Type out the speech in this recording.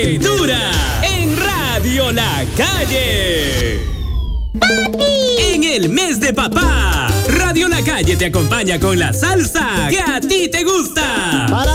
Dura en Radio La Calle. En el mes de papá, Radio La Calle te acompaña con la salsa que a ti te gusta.